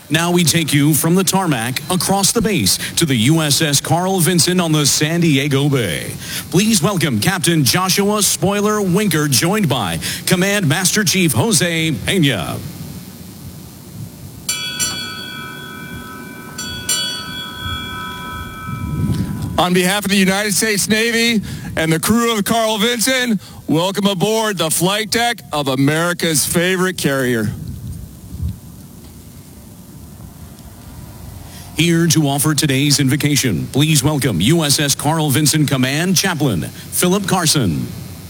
Now we take you from the tarmac across the base to the USS Carl Vinson on the San Diego Bay. Please welcome Captain Joshua Spoiler Winker, joined by Command Master Chief Jose Pena. On behalf of the United States Navy and the crew of the Carl Vinson, welcome aboard the flight deck of America's favorite carrier. Here to offer today's invocation, please welcome USS Carl Vinson Command Chaplain Philip Carson.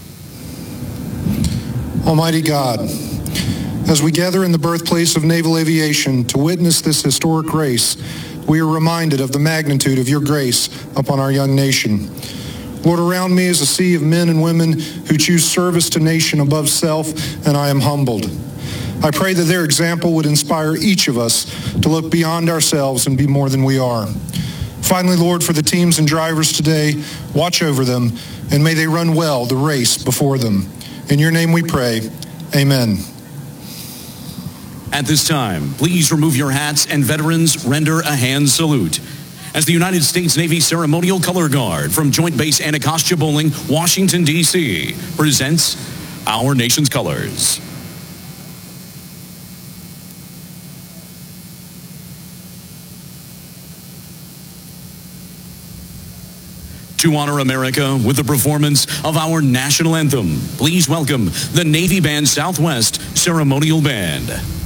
Almighty God, as we gather in the birthplace of naval aviation to witness this historic race, we are reminded of the magnitude of your grace upon our young nation. Lord, around me is a sea of men and women who choose service to nation above self, and I am humbled. I pray that their example would inspire each of us to look beyond ourselves and be more than we are. Finally, Lord, for the teams and drivers today, watch over them, and may they run well the race before them. In your name we pray, amen. At this time, please remove your hats and veterans render a hand salute as the United States Navy Ceremonial Color Guard from Joint Base Anacostia Bolling, Washington, D.C. presents our nation's colors. To honor America with the performance of our national anthem, please welcome the Navy Band Southwest Ceremonial Band.